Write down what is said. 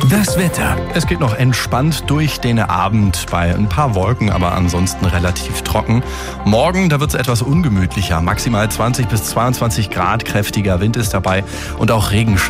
Das Wetter. Es geht noch entspannt durch den Abend bei ein paar Wolken, aber ansonsten relativ trocken. Morgen, da wird es etwas ungemütlicher. Maximal 20 bis 22 Grad, kräftiger Wind ist dabei und auch Regenschauer.